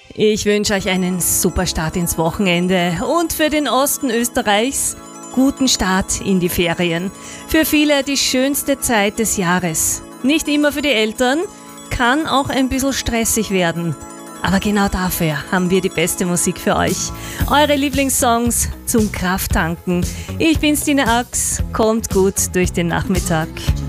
Ich wünsche euch einen super Start ins Wochenende und für den Osten Österreichs guten Start in die Ferien. Für viele die schönste Zeit des Jahres. Nicht immer für die Eltern, kann auch ein bisschen stressig werden. Aber genau dafür haben wir die beste Musik für euch. Eure Lieblingssongs zum Krafttanken. Ich bin Stine Ax, kommt gut durch den Nachmittag.